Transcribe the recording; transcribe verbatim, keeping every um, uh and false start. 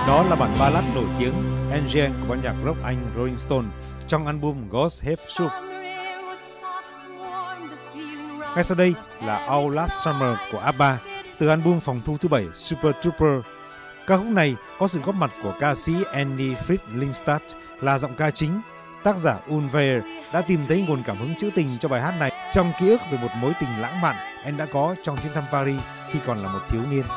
Đó là bản ballad nổi tiếng Angel của ban nhạc rock Anh Rolling Stone trong album Ghost Have Soup. Ngay sau đây là Our Last Summer của ABBA từ album phòng thu thứ bảy Super Trooper. Ca khúc này có sự góp mặt của ca sĩ Annie Fritz Lindstad là giọng ca chính. Tác giả Ulver đã tìm thấy nguồn cảm hứng trữ tình cho bài hát này trong ký ức về một mối tình lãng mạn anh đã có trong chuyến thăm Paris khi còn là một thiếu niên.